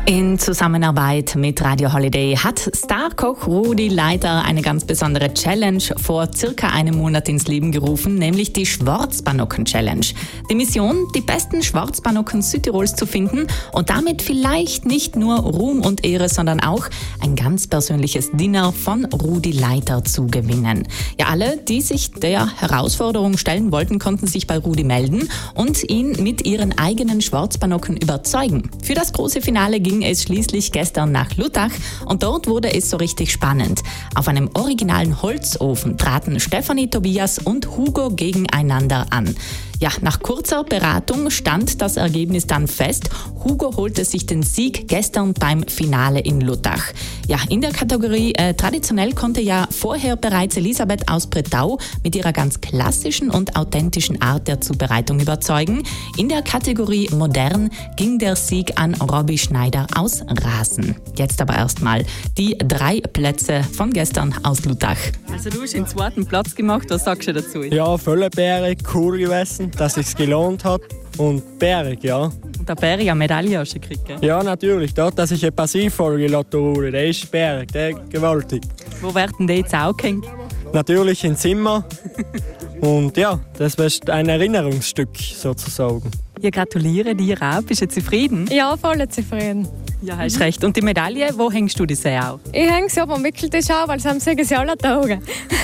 In Zusammenarbeit mit Radio Holiday hat Starkoch Rudi Leiter eine ganz besondere Challenge vor circa einem Monat ins Leben gerufen, nämlich die Schwarzbanocken-Challenge. Die Mission, die besten Schwarzbanocken Südtirols zu finden und damit vielleicht nicht nur Ruhm und Ehre, sondern auch ein ganz persönliches Dinner von Rudi Leiter zu gewinnen. Ja, alle, die sich der Herausforderung stellen wollten, konnten sich bei Rudi melden und ihn mit ihren eigenen Schwarzbanocken überzeugen. Für das große Finale ging es schließlich gestern nach Luttach und dort wurde es so richtig spannend. Auf einem originalen Holzofen traten Stefanie, Tobias und Hugo gegeneinander an. Ja, nach kurzer Beratung stand das Ergebnis dann fest. Hugo holte sich den Sieg gestern beim Finale in Luttach. Ja, in der Kategorie traditionell konnte ja vorher bereits Elisabeth aus Bretau mit ihrer ganz klassischen und authentischen Art der Zubereitung überzeugen. In der Kategorie modern ging der Sieg an Robby Schneider aus Rasen. Jetzt aber erstmal die 3 Plätze von gestern aus Luttach. Also du hast den zweiten Platz gemacht, was sagst du dazu? Ja, voll bärig, cool gewesen, dass es sich gelohnt hat und bärig, ja. Und der Bärig eine Medaille hast du gekriegt, gell? Ja, natürlich, dort, dass ich eine Passivfolge Lotto, der ist bärig, der ist gewaltig. Wo werden die jetzt auch gehängt? Natürlich im Zimmer und ja, das ist ein Erinnerungsstück sozusagen. Ja, gratuliere dir auch. Bist du zufrieden? Ja, voll zufrieden. Ja, hast recht. Und die Medaille, wo hängst du diese auch? Ich hänge sie am Wickeltisch auf, weil sonst sehen sie alle Tage.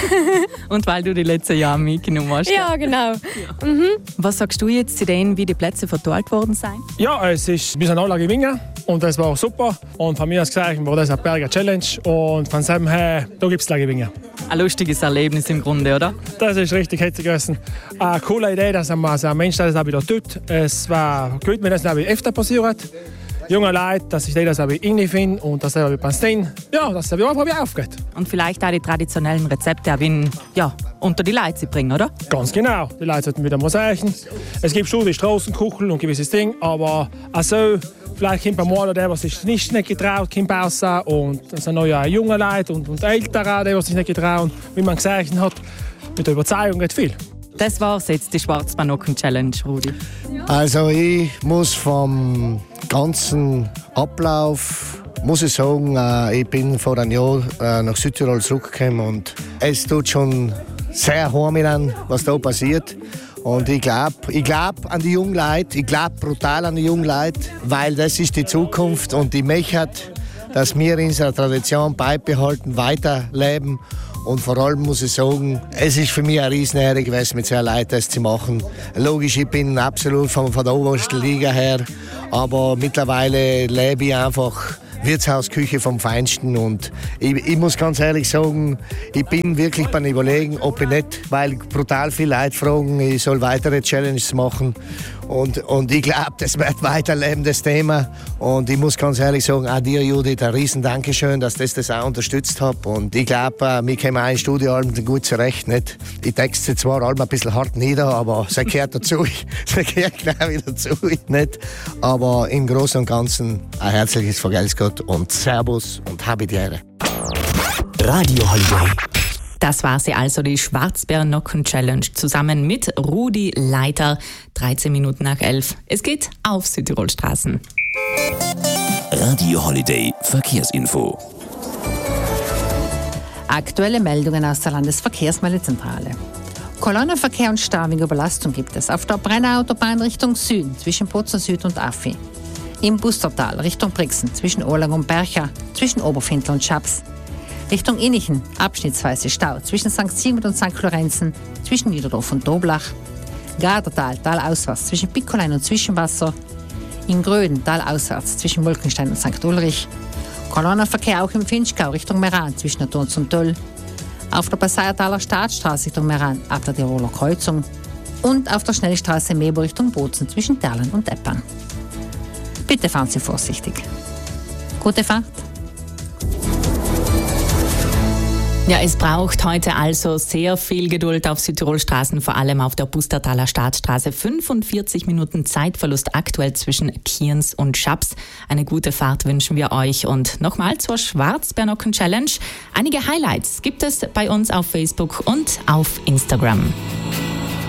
Und weil du die letzten Jahre mitgenommen hast? Ja, genau. Ja. Mhm. Was sagst du jetzt zu denen, wie die Plätze verteilt worden sind? Ja, wir sind alle gewinnen und das war auch super. Und von mir aus gesagt war das eine Berger Challenge und von dem her, da gibt es gewinnen. Ein lustiges Erlebnis im Grunde, oder? Das ist richtig herzig gewesen. Eine coole Idee, dass ein Mensch das auch wieder tut. Es war gut, wenn das öfter passiert. Junge Leute, dass ich das irgendwie finde und dass es passiert. Ja, dass es einfach wieder aufgeht. Und vielleicht auch die traditionellen Rezepte unter die Leute zu bringen, oder? Ganz genau. Die Leute sollten wieder mal sagen. Es gibt schon die Strassenkuchen und gewisse Dinge, aber also vielleicht kommt mal einer, der sich nicht getraut, kommt raus. Und das sind neue junge Leute und Ältere, die sich nicht getrauen. Wie man gesagt hat, mit der Überzeugung geht viel. Das war's jetzt, die Schwarzbanocken-Challenge, Rudi. Also ich muss vom ganzen Ablauf, muss ich sagen, ich bin vor einem Jahr nach Südtirol zurückgekommen und es tut schon sehr heimlich an, was da passiert. Und ich glaube an die jungen Leute, ich glaube brutal an die jungen Leute, weil das ist die Zukunft und ich möchte, dass wir unsere Tradition beibehalten, weiterleben. Und vor allem muss ich sagen, es ist für mich eine Riesenehre gewesen, mit so Leuten das zu machen. Logisch, ich bin absolut von der obersten Liga her, aber mittlerweile lebe ich einfach Wirtshausküche vom Feinsten und ich muss ganz ehrlich sagen, ich bin wirklich beim Überlegen, ob ich nicht, weil brutal viele Leute fragen, ich soll weitere Challenges machen und ich glaube, das wird weiterleben, das Thema und ich muss ganz ehrlich sagen, auch dir Judith, ein riesen Dankeschön, dass das auch unterstützt habt und ich glaube, wir kommen auch in Studioalben gut zurecht, nicht? Ich texte zwar ein bisschen hart nieder, aber es gehört dazu, es gehört gleich wieder dazu, nicht? Aber im Großen und Ganzen ein herzliches Vergelt's Gott und Servus und habe die Ehre. Radio Holiday. Das war sie also, die Schwarzbanocken-Challenge, zusammen mit Rudi Leiter, 13 Minuten nach 11. Es geht auf Südtirolstraßen. Radio Holiday Verkehrsinfo. Aktuelle Meldungen aus der Landesverkehrsmeldezentrale. Kolonnenverkehr und Stau wegen Überlastung gibt es auf der Brennerautobahn Richtung Süden zwischen Bozen Süd und Affi. Im Bustertal Richtung Brixen zwischen Orlang und Bercha, zwischen Oberfintel und Schaps. Richtung Innichen abschnittsweise Stau zwischen St. Sigmund und St. Lorenzen, zwischen Niederdorf und Doblach. Gardertal talauswärts zwischen Piccolein und Zwischenwasser. In Gröden talauswärts zwischen Wolkenstein und St. Ulrich. Kolonnenverkehr auch im Finchgau Richtung Meran zwischen der Turns und Töll. Auf der Passaiertaler Staatsstraße Richtung Meran ab der Tiroler Kreuzung. Und auf der Schnellstraße Mebo Richtung Bozen zwischen Terlen und Eppern. Bitte fahren Sie vorsichtig. Gute Fahrt. Ja, es braucht heute also sehr viel Geduld auf Südtirolstraßen, vor allem auf der Bustertaler Staatsstraße. 45 Minuten Zeitverlust aktuell zwischen Kiens und Schaps. Eine gute Fahrt wünschen wir euch. Und nochmal zur Schwarzbanocken-Challenge. Einige Highlights gibt es bei uns auf Facebook und auf Instagram.